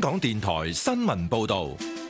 港電台新聞報道。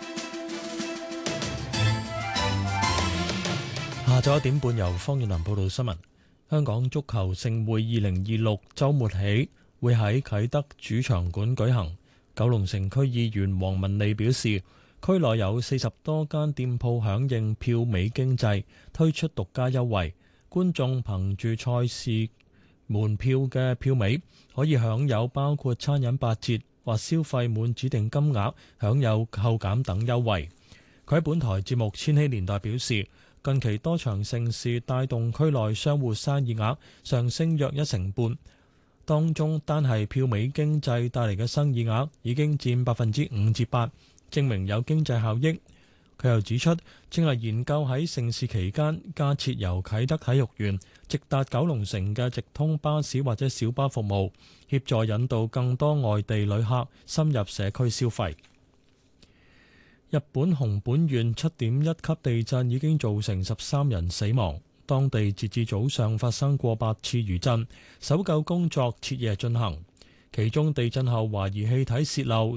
下晝1點半由方遠南報道新聞。香港足球盛會2026週末起會喺啟德主場館舉行。九龍城區議員黃文利表示，區內有40多間店鋪響應票尾經濟，推出獨家優惠，觀眾憑住賽事門票嘅票尾可以享有包括餐飲8折或消費滿指定金額享有扣減等優惠。佢喺本台節目《千禧年代》表示，近期多場盛事帶動區內商戶生意額上升約1成半，當中單係票尾經濟帶嚟嘅生意額已經佔5%至8%，證明有經濟效益。佢又指出，正係研究喺盛事期間加設由啟德體育園直達九龍城嘅直通巴士或者小巴服務，協助引導更多外地旅客深入社區消費。日本熊本縣7.1級地震已經造成13人死亡，當地截至早上發生過8次餘震，搜救工作徹夜進行。其中地震後懷疑氣體洩漏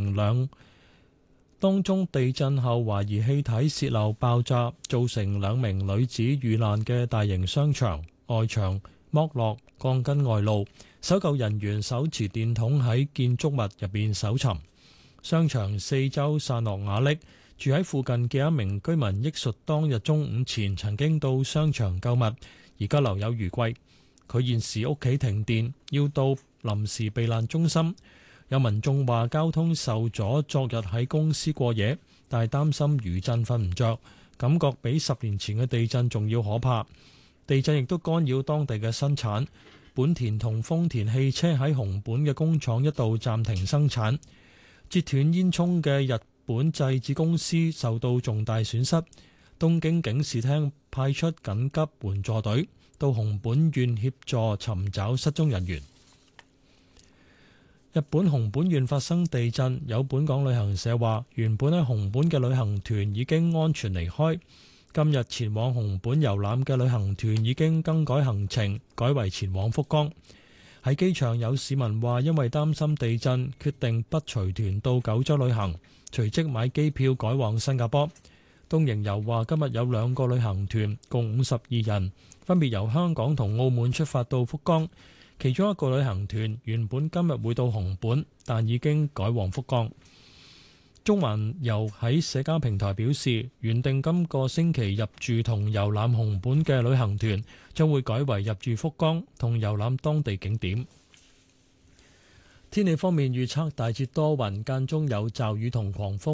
爆炸，造成2名女子遇難嘅大型商場外牆剝落，鋼筋外露，搜救人員手持電筒喺建築物入邊搜尋。商場四周散落瓦礫，住喺附近嘅一名居民憶述當日中午前曾經到商場購物，而家留有餘悸。佢現時屋企停電，要到臨時避難中心。有民眾話交通受阻，昨日喺公司過夜，但係擔心餘震瞓唔着，感覺比10年前嘅地震仲要可怕。地震亦都干擾當地嘅生產，本田同豐田汽車喺熊本嘅工廠一度暫停生產。截斷煙囪嘅日本製紙公司受到重大損失，東京警視廳派出緊急援助隊到熊本縣協助尋找失蹤人員。日本熊本縣發生地震，有本港旅行社話，原本喺熊本嘅旅行團已經安全離開，今日前往熊本遊覽嘅旅行團已經更改行程，改為前往福岡。喺機場有市民話，因為擔心地震，決定不隨團到九州旅行，隨即買機票改往新加坡。東瀛遊話，今日有2個旅行團，共52人，分別由香港同澳門出發到福岡。其中一個旅行團原本今日會到熊本，但已經改往福岡。中環遊喺社交平台表示，原定今個星期入住同遊覽熊本嘅旅行團將會改為入住福岡同遊覽當地景點。天氣方面預測大致多雲，間中有驟雨同狂風。